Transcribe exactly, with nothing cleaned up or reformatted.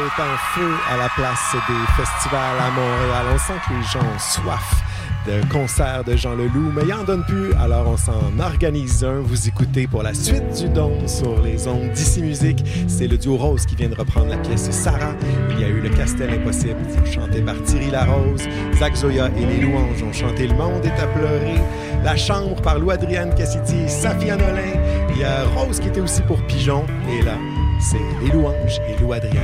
est en feu à la place des festivals à Montréal. On sent que les gens ont soif de concerts de Jean Leloup, mais il n'en donne plus, alors on s'en organise un. Vous écoutez pour la suite du Dôme sur les ondes d'Ici Musique. C'est le duo Rose qui vient de reprendre la pièce Sarah. Il y a eu Le Castel Impossible, chanté par Thierry Larose. Zach Zoya et Les Louanges ont chanté Le Monde est à pleurer. La Chambre par Lou-Adrienne Cassidy et Safia Nolin. Il y a Rose qui était aussi pour Pigeon. Et là, c'est Les Louanges et Lou-Adrienne.